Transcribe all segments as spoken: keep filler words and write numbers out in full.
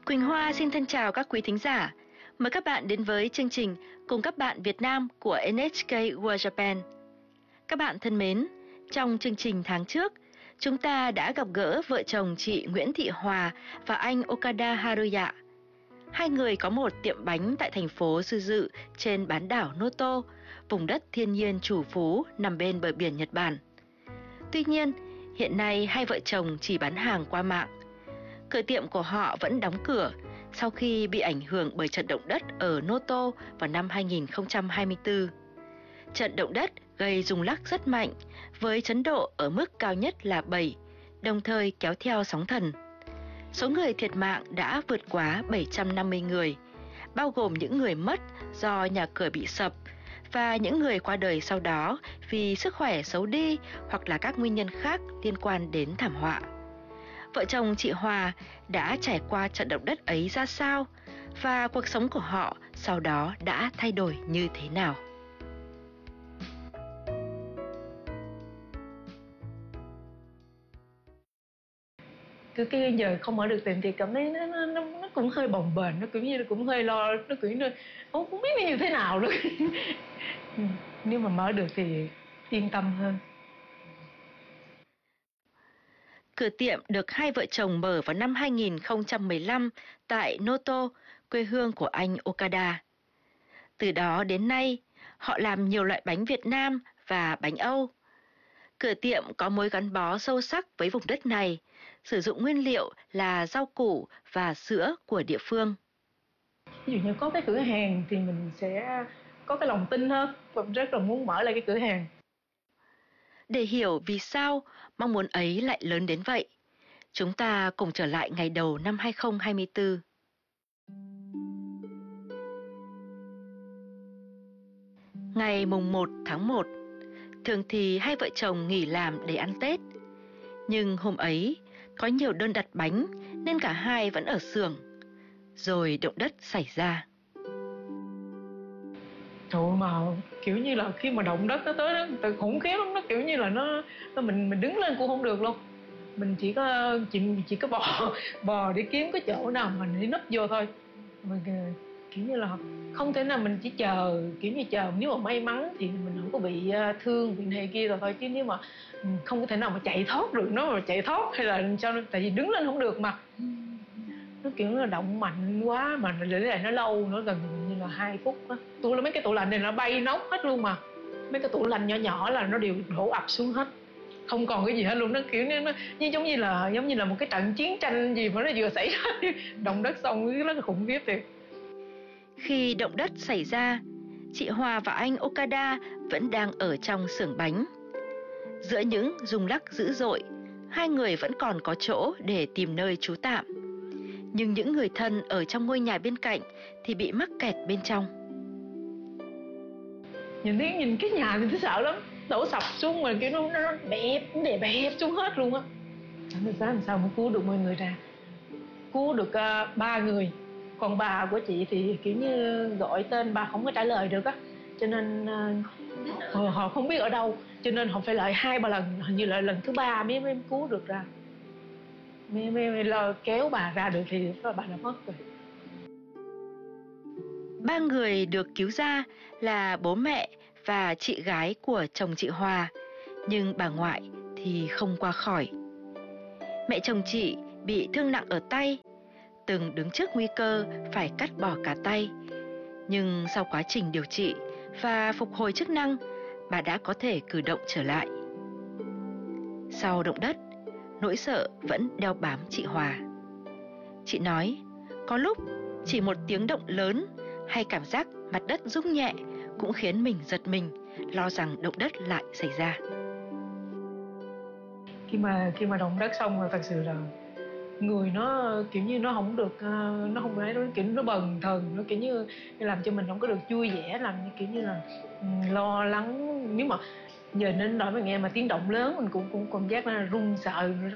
Quỳnh Hoa xin thân chào các quý thính giả. Mời các bạn đến với chương trình Cùng các bạn Việt Nam của en hát ca World Japan. Các bạn thân mến, trong chương trình tháng trước, chúng ta đã gặp gỡ vợ chồng chị Nguyễn Thị Hòa và anh Okada Haruya. Hai người có một tiệm bánh tại thành phố Suzu trên bán đảo Noto, vùng đất thiên nhiên trù phú nằm bên bờ biển Nhật Bản. Tuy nhiên, hiện nay hai vợ chồng chỉ bán hàng qua mạng. Cửa tiệm của họ vẫn đóng cửa sau khi bị ảnh hưởng bởi trận động đất ở Noto vào năm hai nghìn không trăm hai mươi tư. Trận động đất gây rung lắc rất mạnh với chấn độ ở mức cao nhất là bảy, đồng thời kéo theo sóng thần. Số người thiệt mạng đã vượt quá bảy trăm năm mươi người, bao gồm những người mất do nhà cửa bị sập và những người qua đời sau đó vì sức khỏe xấu đi hoặc là các nguyên nhân khác liên quan đến thảm họa. Vợ chồng chị Hòa đã trải qua trận động đất ấy ra sao và cuộc sống của họ sau đó đã thay đổi như thế nào? Cứ cái giờ không mở được tiệm thì cảm thấy nó nó nó, nó cũng hơi bồng bềnh, nó cũng như nó cũng hơi lo, nó cũng như không không biết nó như thế nào nữa. Nếu mà mở được thì yên tâm hơn. Cửa tiệm được hai vợ chồng mở vào năm hai nghìn không trăm mười lăm tại Noto, quê hương của anh Okada. Từ đó đến nay, họ làm nhiều loại bánh Việt Nam và bánh Âu. Cửa tiệm có mối gắn bó sâu sắc với vùng đất này, sử dụng nguyên liệu là rau củ và sữa của địa phương. Ví dụ như có cái cửa hàng thì mình sẽ có cái lòng tin hơn và rất là muốn mở lại cái cửa hàng. Để hiểu vì sao mong muốn ấy lại lớn đến vậy, chúng ta cùng trở lại ngày đầu năm hai nghìn không trăm hai mươi tư. Ngày mùng một tháng một, thường thì hai vợ chồng nghỉ làm để ăn Tết. Nhưng hôm ấy có nhiều đơn đặt bánh nên cả hai vẫn ở xưởng. Rồi động đất xảy ra. Trời mà kiểu như là khi mà động đất nó tới nó từ khủng khiếp lắm, nó kiểu như là nó, nó mình mình đứng lên cũng không được luôn. Mình chỉ có chỉ chỉ có bò bò để kiếm cái chỗ nào mình để núp vô thôi. Mình kiểu như là không thể nào mình chỉ chờ, kiểu như chờ nếu mà may mắn thì mình không có bị thương bị này kia rồi thôi, chứ nếu mà không có thể nào mà chạy thoát được, nó mà chạy thoát hay là sao, tại vì đứng lên không được mà. Nó kiểu là động mạnh quá mà để lại nó lâu nữa, gần như là hai phút á. Tủ là mấy cái tủ lạnh này nó bay nóc hết luôn mà. Mấy cái tủ lạnh nhỏ nhỏ là nó đều đổ ập xuống hết. Không còn cái gì hết luôn, nó kiểu như nó như giống như là giống như là một cái trận chiến tranh gì mà nó vừa xảy ra. Động đất xong nó là khủng khiếp thiệt. Khi động đất xảy ra, chị Hòa và anh Okada vẫn đang ở trong xưởng bánh. Giữa những rung lắc dữ dội, hai người vẫn còn có chỗ để tìm nơi trú tạm. Nhưng những người thân ở trong ngôi nhà bên cạnh thì bị mắc kẹt bên trong. Nhìn thấy nhìn cái nhà thì thấy sợ lắm, đổ sập xuống mà kiểu nó nó bẹp, nó đè bẹp xuống hết luôn á. Làm sao làm sao mà cứu được mọi người ra? Cứu được uh, ba người, còn bà của chị thì kiểu như gọi tên bà không có trả lời được á, cho nên uh, họ không biết ở đâu, cho nên họ phải lại hai ba lần, hình như là lần thứ ba mới mới cứu được ra. Mới, mới, mới lo kéo bà ra được thì bà đã mất rồi. Ba người được cứu ra là bố mẹ và chị gái của chồng chị Hòa, nhưng bà ngoại thì không qua khỏi. Mẹ chồng chị bị thương nặng ở tay, từng đứng trước nguy cơ phải cắt bỏ cả tay. Nhưng sau quá trình điều trị và phục hồi chức năng, bà đã có thể cử động trở lại. Sau động đất, nỗi sợ vẫn đeo bám chị Hòa. Chị nói, có lúc chỉ một tiếng động lớn hay cảm giác mặt đất rung nhẹ cũng khiến mình giật mình, lo rằng động đất lại xảy ra. Khi mà khi mà động đất xong là thật sự là người nó kiểu như nó không được, nó không phải, nó kiểu nó bần thần, nó kiểu như làm cho mình không có được vui vẻ, làm như kiểu như là lo lắng. Nếu mà giờ nên nói mà nghe mà tiếng động lớn mình cũng cũng cảm giác là run sợ nữa.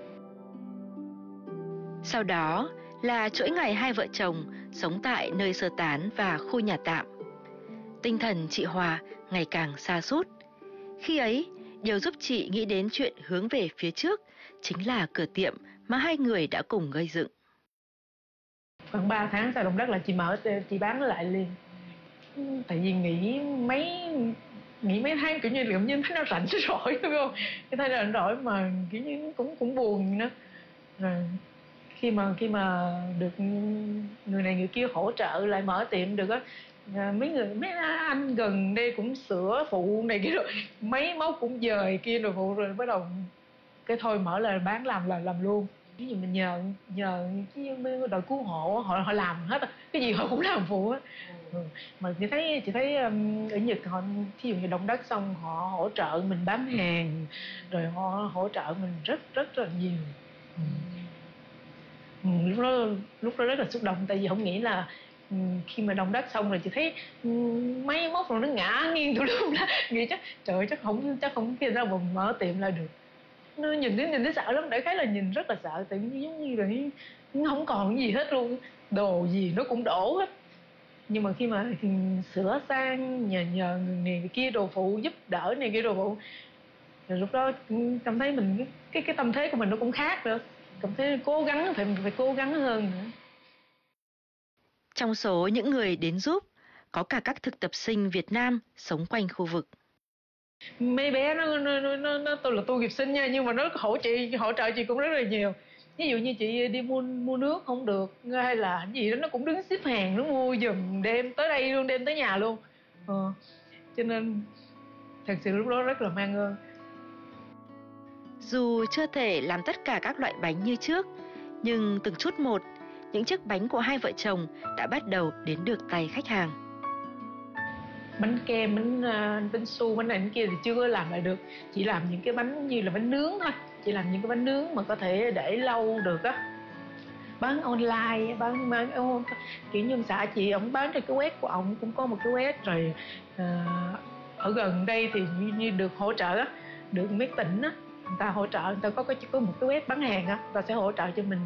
Sau đó là chuỗi ngày hai vợ chồng sống tại nơi sơ tán và khu nhà tạm. Tinh thần chị Hòa ngày càng sa sút. Khi ấy, điều giúp chị nghĩ đến chuyện hướng về phía trước chính là cửa tiệm mà hai người đã cùng gây dựng. Khoảng ba tháng sau động đất là chị mở chị bán lại liền. Tại vì nghỉ mấy nghỉ mấy tháng kiểu như liệu như thấy nó rảnh rỗi đúng không, cái thấy rảnh rỗi mà kiểu như cũng cũng buồn nữa. Rồi khi mà khi mà được người này người kia hỗ trợ lại mở tiệm được á, mấy người mấy anh gần đây cũng sửa phụ này kia rồi mấy móc cũng dời kia rồi phụ rồi bắt đầu cái thôi mở lại bán làm là làm luôn. Ví dụ mình nhờ nhờ cái đội cứu hộ họ họ làm hết, cái gì họ cũng làm phụ á. Ừ. Mà chị thấy chị thấy um, ở Nhật họ thí dụ như động đất xong họ hỗ trợ mình bán hàng, rồi họ hỗ trợ mình rất rất là nhiều. Ừ. Ừ, lúc đó lúc đó rất là xúc động, tại vì không nghĩ là ừ, khi mà động đất xong rồi chị thấy ừ, máy móc rồi nó ngã nghiêng tùm lum la, nghĩ chắc trời chắc không chắc không khi nào mà mở tiệm lại được. Nó nhìn đến nhìn thấy sợ lắm, đại khái là nhìn rất là sợ, tự nhiên giống như là nó không còn cái gì hết luôn, đồ gì nó cũng đổ hết. Nhưng mà khi mà thì sửa sang nhờ nhờ người này người kia đồ phụ giúp đỡ này kia đồ phụ, rồi lúc đó cảm thấy mình cái cái, cái tâm thế của mình nó cũng khác nữa, cảm thấy cố gắng phải phải cố gắng hơn nữa. Trong số những người đến giúp, có cả các thực tập sinh Việt Nam sống quanh khu vực. Mấy bé nó nó nó, nó, nó tôi là tu nghiệp sinh nha, nhưng mà nó hỗ trợ hỗ trợ chị cũng rất là nhiều. Ví dụ như chị đi mua mua nước không được hay là gì đó nó cũng đứng xếp hàng nó mua giùm, đem tới đây luôn, đem tới nhà luôn. Ờ. Cho nên thật sự lúc đó rất là mang ơn. Dù chưa thể làm tất cả các loại bánh như trước, nhưng từng chút một, những chiếc bánh của hai vợ chồng đã bắt đầu đến được tay khách hàng. Bánh kem, bánh uh, bánh su, bánh này bánh kia thì chưa có làm lại được. Chỉ làm những cái bánh như là bánh nướng thôi. Chỉ làm những cái bánh nướng mà có thể để lâu được á. Bán online, bán, bán oh, kiểu như xã chị ổng bán trên cái web của ổng cũng có một cái web rồi. Uh, ở gần đây thì như, như được hỗ trợ á, được mấy tỉnh á, người ta hỗ trợ, người ta có, có, có một cái web bán hàng á, người ta sẽ hỗ trợ cho mình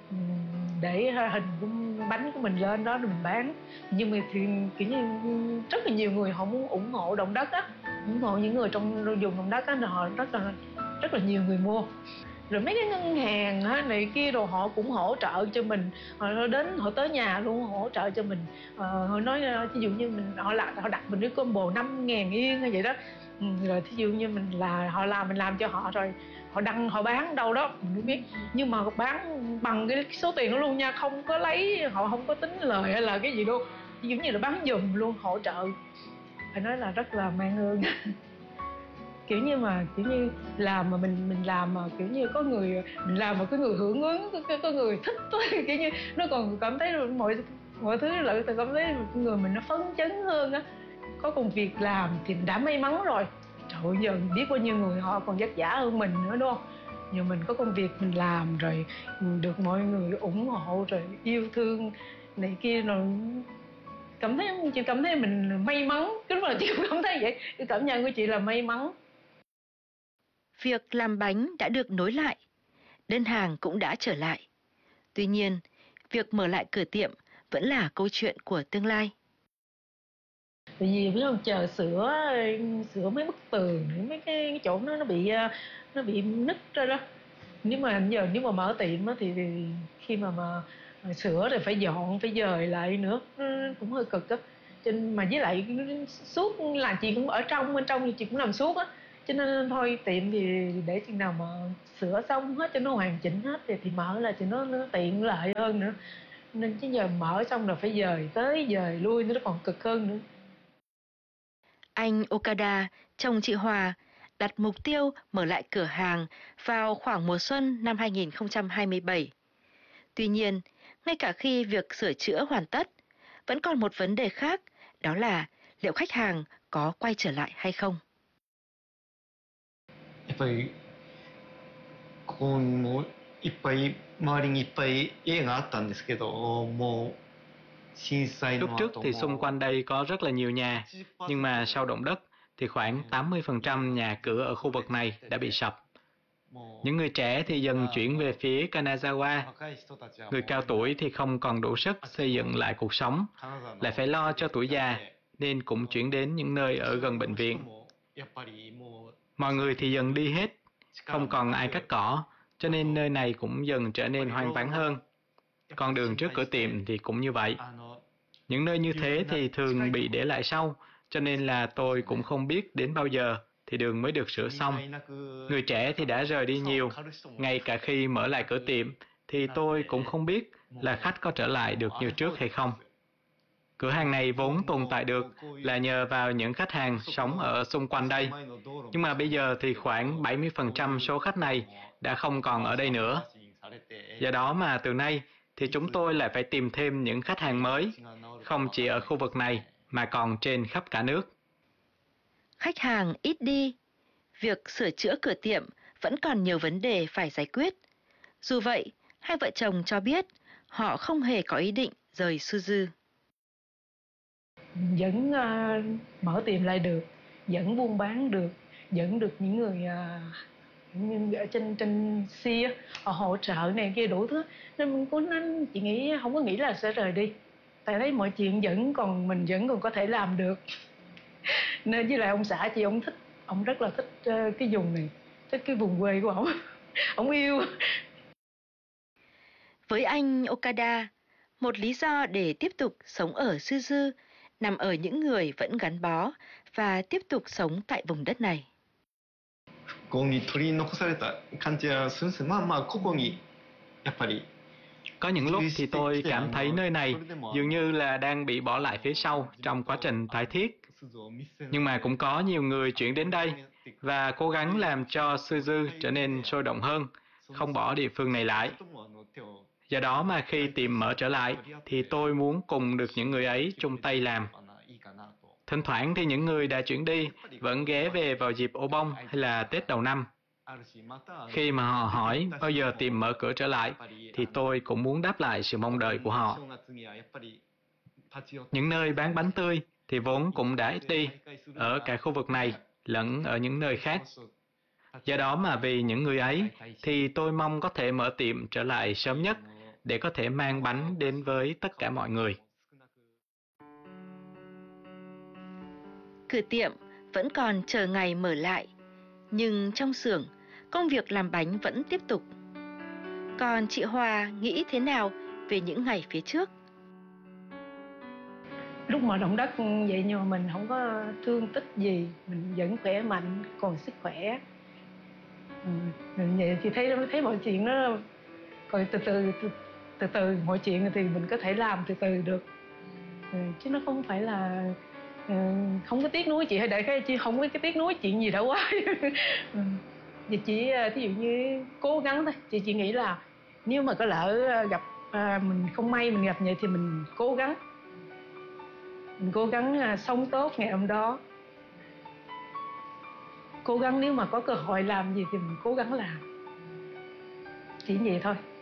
để hình của bánh của mình lên đó rồi mình bán. Nhưng mà thì kiểu như rất là nhiều người họ muốn ủng hộ động đất á, ủng hộ những người trong vùng động đất á, họ rất là rất là nhiều người mua. Rồi mấy cái ngân hàng á, này kia đồ họ cũng hỗ trợ cho mình, họ đến họ tới nhà luôn hỗ trợ cho mình. Ờ, họ nói ví dụ như mình họ đặt họ đặt mình cái combo năm ngàn yên hay vậy đó. Ừ, rồi thí dụ như mình là họ làm mình làm cho họ rồi họ đăng họ bán đâu đó mình không biết, nhưng mà bán bằng cái số tiền đó luôn nha, không có lấy, họ không có tính lời hay là cái gì đâu, giống như là bán giùm luôn, hỗ trợ. Phải nói là rất là mang ơn. Kiểu như mà kiểu như làm mà mình mình làm mà kiểu như có người mình làm mà có người hưởng ứng, có, có người thích kiểu như nó còn cảm thấy mọi mọi thứ lại cảm thấy người mình nó phấn chấn hơn á, có công việc làm thì đã may mắn rồi. Trời ơi, giờ biết bao nhiêu người họ còn vất vả hơn mình nữa đúng không? Nhưng mình có công việc mình làm rồi được mọi người ủng hộ rồi yêu thương này kia rồi, cảm thấy chị cảm thấy mình may mắn. Cái lúc nào chị cũng cảm thấy vậy, cái cảm nhận của chị là may mắn. Việc làm bánh đã được nối lại, đơn hàng cũng đã trở lại. Tuy nhiên, việc mở lại cửa tiệm vẫn là câu chuyện của tương lai. Tại vì biết không, chờ sửa sửa mấy bức tường, mấy cái, cái chỗ nó nó bị nó bị nứt ra đó. Nếu mà giờ nếu mà mở tiệm á thì, thì khi mà mà sửa rồi phải dọn phải dời lại nữa, nó cũng hơi cực á. Cho nên mà với lại suốt là chị cũng ở trong bên trong thì chị cũng làm suốt á, cho nên thôi tiệm thì để chừng nào mà sửa xong hết cho nó hoàn chỉnh hết thì thì mở là thì nó, nó tiện lợi hơn nữa. Nên chứ giờ mở xong rồi phải dời tới dời lui nó còn cực hơn nữa. Anh Okada, chồng chị Hòa, đặt mục tiêu mở lại cửa hàng vào khoảng mùa xuân năm hai nghìn không trăm hai mươi bảy. Tuy nhiên, ngay cả khi việc sửa chữa hoàn tất, vẫn còn một vấn đề khác, đó là liệu khách hàng có quay trở lại hay không. やっぱりここもいっぱい周りにいっぱい家があったんですけど、もう震災 Lúc の trước 後 thì xung も quanh đây có rất là nhiều nhà, nhưng mà sau động đất thì khoảng tám mươi phần trăm nhà cửa ở khu vực này đã bị sập. Những người trẻ thì dần chuyển về phía Kanazawa, người cao tuổi thì không còn đủ sức xây dựng lại cuộc sống, lại phải lo cho tuổi già, nên cũng chuyển đến những nơi ở gần bệnh viện. Mọi người thì dần đi hết, không còn ai cắt cỏ, cho nên nơi này cũng dần trở nên hoang vắng hơn. Con đường trước cửa tiệm thì cũng như vậy. Những nơi như thế thì thường bị để lại sau, cho nên là tôi cũng không biết đến bao giờ thì đường mới được sửa xong. Người trẻ thì đã rời đi nhiều, ngay cả khi mở lại cửa tiệm thì tôi cũng không biết là khách có trở lại được như trước hay không. Cửa hàng này vốn tồn tại được là nhờ vào những khách hàng sống ở xung quanh đây. Nhưng mà bây giờ thì khoảng bảy mươi phần trăm số khách này đã không còn ở đây nữa. Do đó mà từ nay thì chúng tôi lại phải tìm thêm những khách hàng mới, không chỉ ở khu vực này mà còn trên khắp cả nước. Khách hàng ít đi, việc sửa chữa cửa tiệm vẫn còn nhiều vấn đề phải giải quyết. Dù vậy, hai vợ chồng cho biết họ không hề có ý định rời Suzu. Vẫn uh, mở tiệm lại được, vẫn buôn bán được, vẫn được những người uh, ở trên trên xe họ hỗ trợ này kia đủ thứ, nên mình cũng nên chị nghĩ không có nghĩ là sẽ rời đi, tại thấy mọi chuyện vẫn còn mình vẫn còn có thể làm được. Nên với lại ông xã chị, ông thích, ông rất là thích uh, cái vùng này, thích cái vùng quê của ông. Ông yêu. Với anh Okada, một lý do để tiếp tục sống ở Suzu nằm ở những người vẫn gắn bó và tiếp tục sống tại vùng đất này. Có những lúc thì tôi cảm thấy nơi này dường như là đang bị bỏ lại phía sau trong quá trình tái thiết. Nhưng mà cũng có nhiều người chuyển đến đây và cố gắng làm cho Suzu trở nên sôi động hơn, không bỏ địa phương này lại. Do đó mà khi tiệm mở trở lại thì tôi muốn cùng được những người ấy chung tay làm. Thỉnh thoảng thì những người đã chuyển đi vẫn ghé về vào dịp Obon hay là Tết đầu năm. Khi mà họ hỏi bao giờ tiệm mở cửa trở lại thì tôi cũng muốn đáp lại sự mong đợi của họ. Những nơi bán bánh tươi thì vốn cũng đã ít đi ở cả khu vực này lẫn ở những nơi khác. Do đó mà vì những người ấy thì tôi mong có thể mở tiệm trở lại sớm nhất để có thể mang bánh đến với tất cả mọi người. Cửa tiệm vẫn còn chờ ngày mở lại, nhưng trong xưởng, công việc làm bánh vẫn tiếp tục. Còn chị Hòa nghĩ thế nào về những ngày phía trước? Lúc mà động đất vậy nhưng mà mình không có thương tích gì, mình vẫn khỏe mạnh, còn sức khỏe. Ừ, vậy thì thấy thấy mọi chuyện nó rồi từ từ từ từ, từ mọi chuyện thì mình có thể làm từ từ được. Ừ, chứ nó không phải là ừ, không có tiếc nuối chị hay đại khái chị không có cái tiếc nuối chuyện gì đâu quá. Ừ. Vậy chỉ thí dụ như cố gắng thôi. Chị chị nghĩ là nếu mà có lỡ gặp à, mình không may mình gặp vậy thì mình cố gắng mình cố gắng à, sống tốt ngày hôm đó, cố gắng nếu mà có cơ hội làm gì thì mình cố gắng làm, chỉ vậy thôi.